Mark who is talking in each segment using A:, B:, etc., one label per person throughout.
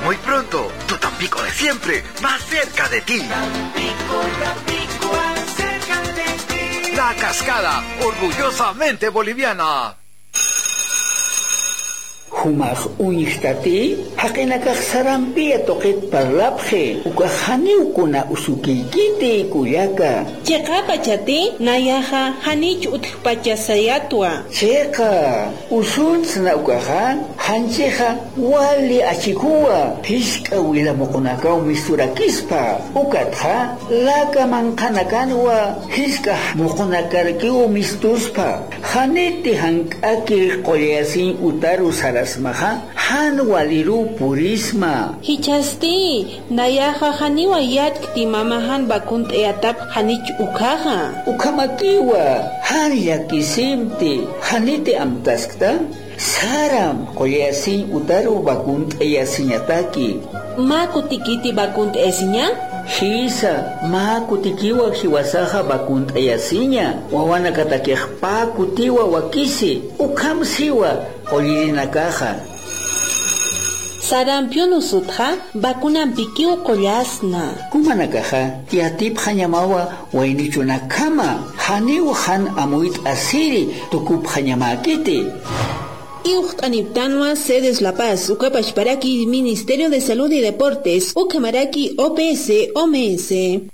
A: Muy pronto, tu Tampico de siempre, más cerca de ti.
B: Tampico, más cerca de ti.
A: La Cascada, orgullosamente boliviana.
C: Humaj uñihtati, hakinakak sarampia toket parlapje, ukahaniukuna usukikiti kuyaka.
D: Cheka pachati, nayaha hanich utpachasayatwa.
C: Cheka, usunsna ukaha, hancheja, wali achikua, hiska wila mokunakau misturakispa, ukatha, laka mankanakanwa, hiska mokunakarkiu mistuspa, haniti hankaki koyasin utaru saras maha han waliru purisma
D: Hichasti nayaha haniwa yatkti mamahan bakunt eatap hanich ukaha
C: ukamakiwa han yakisimti hanite amtaskta saram koyasin utaru bakunt eyasinyataki
D: makutikiti bakunt esinya
C: Hisa, kutikiwa hiwasaha bakunt eyasinya wawana katakehpa kutiwa wakisi ukamsiwa Oyirinakaja.
D: Sarampion usutja, bakunampikiu kolasna.
C: Kumanakaja, tiatip hanyamawa wainichunakama, haniu han amuit asiri, tukup hanyamakiti.
D: Iuhtaniptanwa sedes La Paz, Ucapachparaki, Ministerio de Salud y Deportes, Ucamaraki, OPS, OMS.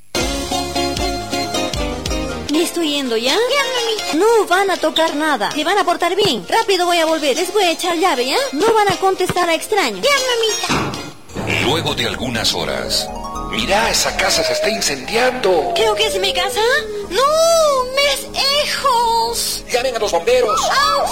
E: ¿Me estoy yendo ya? No van a tocar nada. Se van a portar bien. Rápido voy a volver. Les voy a echar llave, ¿ya? No van a contestar a extraños.
B: ¡Ya, mamita!
F: Luego de algunas horas. Mira, esa casa se está incendiando.
E: Creo que es mi casa.
B: ¡No! ¡Mis hijos!
F: ¡Llamen a los bomberos!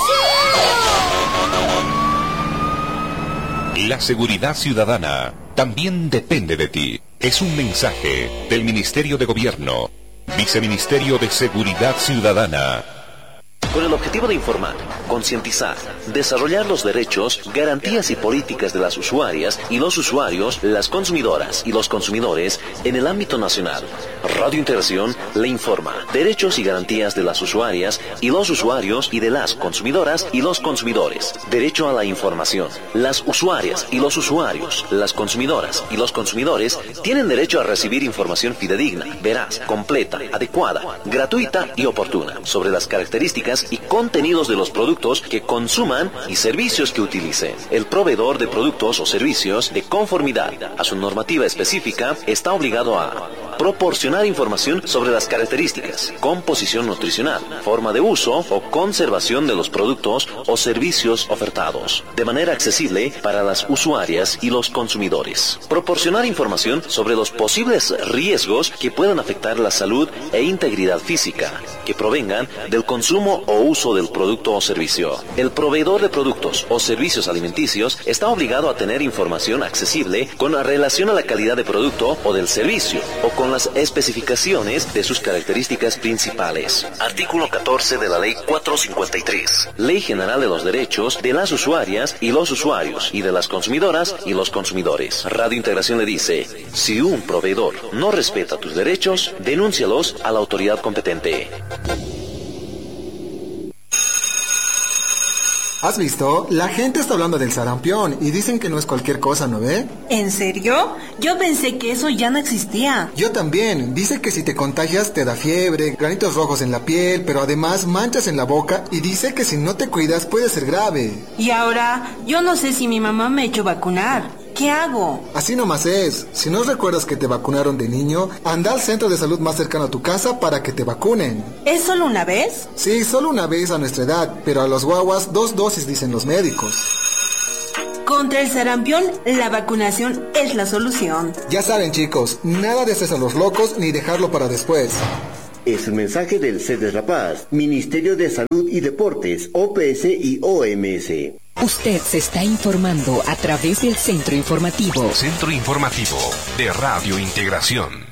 B: ¡Auxilio!
G: La seguridad ciudadana también depende de ti. Es un mensaje del Ministerio de Gobierno. Viceministerio de Seguridad Ciudadana.
H: Con el objetivo de informar, concientizar, desarrollar los derechos, garantías y políticas de las usuarias y los usuarios, las consumidoras y los consumidores en el ámbito nacional, Radio Integración le informa derechos y garantías de las usuarias y los usuarios y de las consumidoras y los consumidores. Derecho a la información. Las usuarias y los usuarios, las consumidoras y los consumidores tienen derecho a recibir información fidedigna, veraz, completa, adecuada, gratuita y oportuna sobre las características y contenidos de los productos que consuman y servicios que utilicen. El proveedor de productos o servicios de conformidad a su normativa específica está obligado a proporcionar información sobre las características, composición nutricional, forma de uso o conservación de los productos o servicios ofertados, de manera accesible para las usuarias y los consumidores. Proporcionar información sobre los posibles riesgos que puedan afectar la salud e integridad física, que provengan del consumo o uso del producto o servicio. El proveedor de productos o servicios alimenticios está obligado a tener información accesible con relación a la calidad de producto o del servicio, o con las especificaciones de sus características principales. Artículo 14 de la Ley 453. Ley General de los Derechos de las Usuarias y los Usuarios y de las Consumidoras y los Consumidores. Radio Integración le dice, si un proveedor no respeta tus derechos, denúncialos a la autoridad competente.
I: ¿Has visto? La gente está hablando del sarampión y dicen que no es cualquier cosa, ¿no ve?
D: ¿En serio? Yo pensé que eso ya no existía.
I: Yo también. Dice que si te contagias te da fiebre, granitos rojos en la piel, pero además manchas en la boca y dice que si no te cuidas puede ser grave.
D: Y ahora, yo no sé si mi mamá me echó vacunar. ¿Qué hago?
I: Así nomás es. Si no recuerdas que te vacunaron de niño, anda al centro de salud más cercano a tu casa para que te vacunen.
D: ¿Es solo una vez?
I: Sí, solo una vez a nuestra edad, pero a los guaguas 2 dosis dicen los médicos.
D: Contra el sarampión, la vacunación es la solución.
I: Ya saben, chicos, nada de hacerse a los locos ni dejarlo para después.
J: Es el mensaje del CEDES La Paz, Ministerio de Salud y Deportes, OPS y OMS.
K: Usted se está informando a través del Centro Informativo.
G: Centro Informativo de Radio Integración.